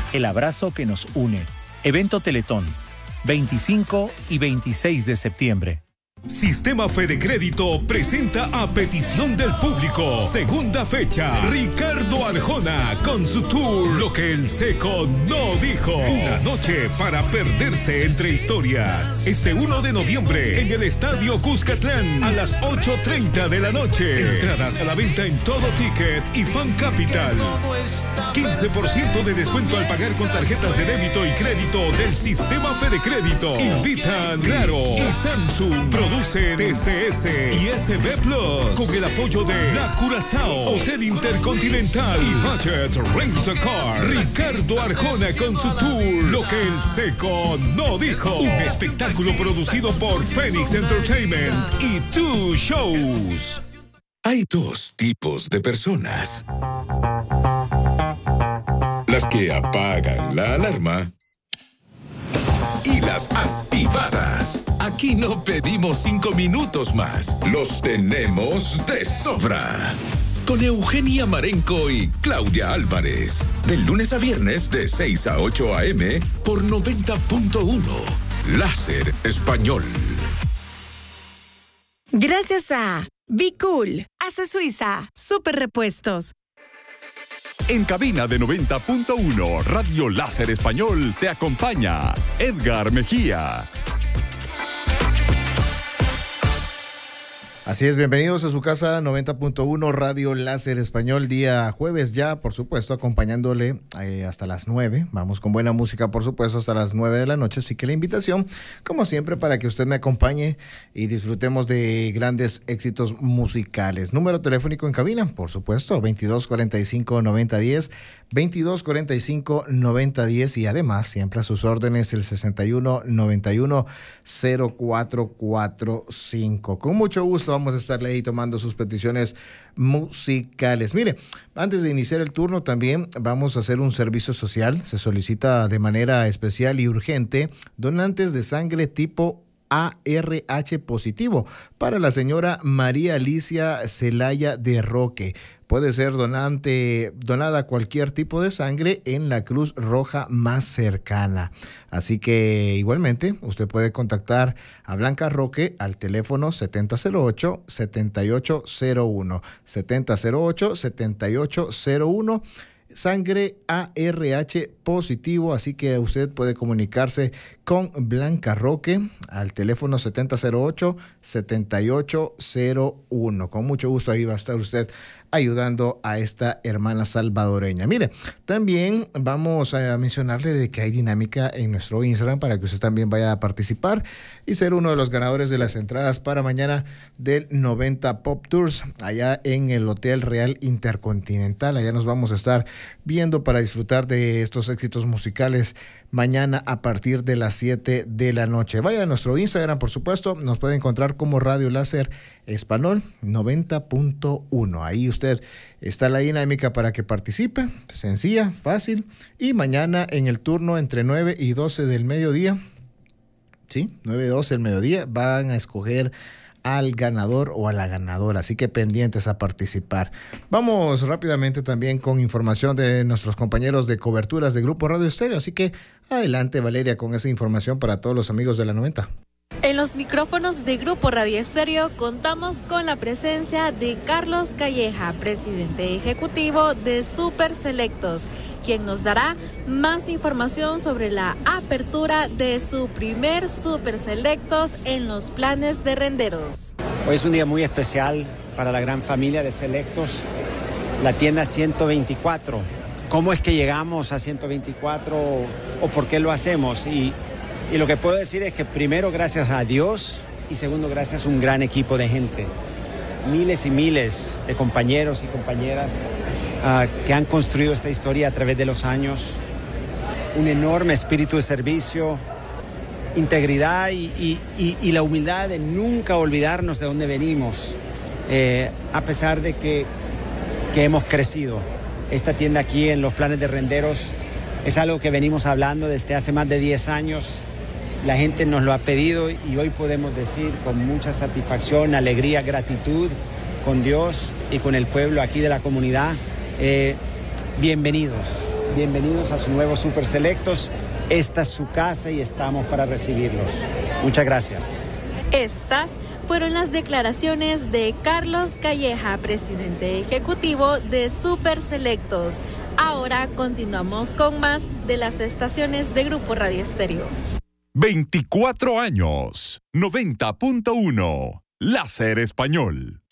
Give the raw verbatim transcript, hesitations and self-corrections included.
el abrazo que nos une. Evento Teletón, veinticinco y veintiséis de septiembre. Sistema Fede Crédito presenta a petición del público. Segunda fecha, Ricardo Arjona con su tour Lo que el Seco no dijo. Una noche para perderse entre historias. Este uno de noviembre en el Estadio Cuscatlán a las ocho treinta de la noche. Entradas a la venta en Todo Ticket y Fan Capital. quince por ciento de descuento al pagar con tarjetas de débito y crédito del Sistema Fede Crédito. Invitan Claro y Samsung. Produce T C S y S B Plus con el apoyo de La Curazao, Hotel Intercontinental y Budget Rent a Car. Ricardo Arjona con su tour Lo que el Seco no dijo. Un espectáculo producido por Phoenix Entertainment y Two Shows. Hay dos tipos de personas: las que apagan la alarma y las activadas. Aquí no pedimos cinco minutos más, los tenemos de sobra. Con Eugenia Marenco y Claudia Álvarez, de lunes a viernes de seis a ocho a eme por noventa punto uno, Láser Español. Gracias a Be Cool, Hace Suiza, Super Repuestos. En cabina de noventa punto uno, Radio Láser Español te acompaña Edgar Mejía. Así es, bienvenidos a su casa, noventa punto uno Radio Láser Español, día jueves ya, por supuesto, acompañándole eh, hasta las nueve. Vamos con buena música, por supuesto, hasta las nueve de la noche. Así que la invitación, como siempre, para que usted me acompañe y disfrutemos de grandes éxitos musicales. Número telefónico en cabina, por supuesto, veintidós cuarenta y cinco noventa diez, veintidós cuarenta y cinco noventa diez, y además, siempre a sus órdenes, el sesenta y uno noventa y uno cero cuatro cuarenta y cinco. Con mucho gusto vamos a estarle ahí tomando sus peticiones musicales. Mire, antes de iniciar el turno también vamos a hacer un servicio social. Se solicita de manera especial y urgente donantes de sangre tipo A R H positivo para la señora María Alicia Celaya de Roque. Puede ser donante, donada cualquier tipo de sangre en la Cruz Roja más cercana. Así que igualmente usted puede contactar a Blanca Roque al teléfono setenta cero ocho, setenta y ocho cero uno, setenta cero ocho, setenta y ocho cero uno. Sangre A R H positivo, así que usted puede comunicarse con Blanca Roque al teléfono setenta cero ocho, setenta y ocho cero uno. Con mucho gusto ahí va a estar usted ayudando a esta hermana salvadoreña. Mire, también vamos a mencionarle de que hay dinámica en nuestro Instagram para que usted también vaya a participar y ser uno de los ganadores de las entradas para mañana del noventa Pop Tours allá en el Hotel Real Intercontinental. Allá nos vamos a estar viendo para disfrutar de estos éxitos musicales mañana a partir de las siete de la noche. Vaya a nuestro Instagram, por supuesto, nos puede encontrar como Radio Láser Español noventa punto uno. Ahí usted está la dinámica para que participe, sencilla, fácil, y mañana en el turno entre nueve y doce del mediodía, sí, nueve y doce del mediodía, van a escoger al ganador o a la ganadora, así que pendientes a participar. Vamos rápidamente también con información de nuestros compañeros de coberturas de Grupo Radio Estéreo, así que adelante Valeria con esa información para todos los amigos de la noventa. En los micrófonos de Grupo Radio Estéreo contamos con la presencia de Carlos Calleja, presidente ejecutivo de Super Selectos, quien nos dará más información sobre la apertura de su primer Super Selectos en los planes de Renderos. Hoy es un día muy especial para la gran familia de Selectos, la tienda ciento veinticuatro. ¿Cómo es que llegamos a ciento veinticuatro o por qué lo hacemos? Y, y lo que puedo decir es que primero gracias a Dios y segundo gracias a un gran equipo de gente. Miles y miles de compañeros y compañeras Uh, que han construido esta historia a través de los años, un enorme espíritu de servicio, integridad y, y, y, y la humildad de nunca olvidarnos de dónde venimos, eh, a pesar de que, que hemos crecido. Esta tienda aquí en los planes de Renderos es algo que venimos hablando desde hace más de diez años. La gente nos lo ha pedido y hoy podemos decir con mucha satisfacción, alegría, gratitud con Dios y con el pueblo aquí de la comunidad. Eh, bienvenidos, bienvenidos a su nuevo Super Selectos. Esta es su casa y estamos para recibirlos. Muchas gracias. Estas fueron las declaraciones de Carlos Calleja, presidente ejecutivo de Super Selectos. Ahora continuamos con más de las estaciones de Grupo Radio Estéreo. veinticuatro años, noventa punto uno, Láser Español.